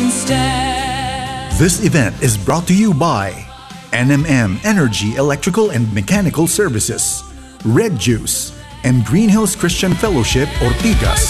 instead. This event is brought to you by NMM Energy Electrical and Mechanical Services, Red Juice, and Green Hills Christian Fellowship Ortigas.